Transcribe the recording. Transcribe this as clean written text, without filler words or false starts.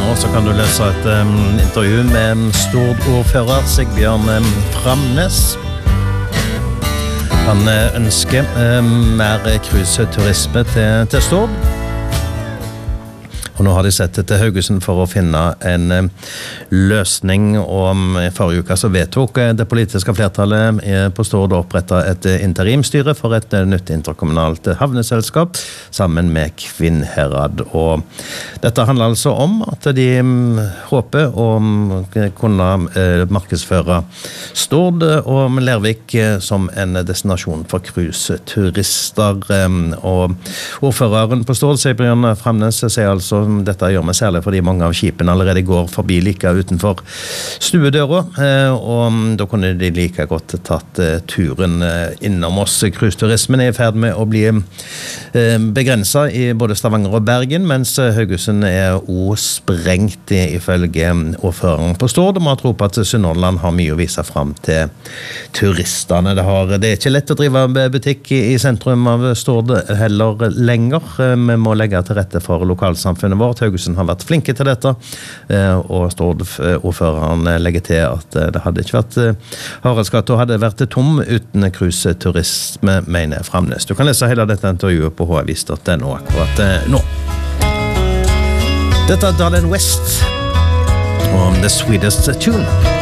Og så kan du lese et intervju med Stord-ordfører Sigbjørn Framnes. Han ønsker mer cruiseturisme til Stord. Og nå har de sett til Haugesund for å finne en løsning, og I forrige uke så vedtok det politiske flertallet på Stord å opprette et interimstyre for et nytt interkommunalt havneselskap sammen med Kvinnherad. Og dette handler altså om at de håper å kunne markedsføre Stord og Lervik som en destinasjon for cruiseturister. Og ordføreren på Stord, Sigbjørn Framnes, sier altså dette gjør vi særlig fordi mange av skipene allerede går forbi like utenfor stuedøra, og da kunne de like godt tatt turen innom oss. Cruiseturismen I ferd med å bli begrenset I både Stavanger og Bergen, mens Haugesund også sprengt ifølge ordføreren på Stord. De har tro på at Sunnhordland har mye å vise frem til turistene. Det ikke lett å drive butikk I sentrum av Stord heller lenger. Vi må legge til rette for lokalsamfunnet vårt. Haugesund har vært flinke til dette, og Stord-ordføreren legger til at det hadde ikke vært Haraldsgata hadde vært tom uten cruiseturisme, mener Framnes. Du kan lese hele dette intervjuet på havis.no akkurat nå. Dette Darlene West og The Sweetest Tune.